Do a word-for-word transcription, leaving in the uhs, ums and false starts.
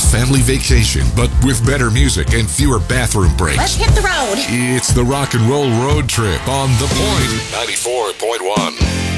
family vacation, but with better music and fewer bathroom breaks. Let's hit the road. It's the Rock and Roll Road Trip on The Point ninety-four point one.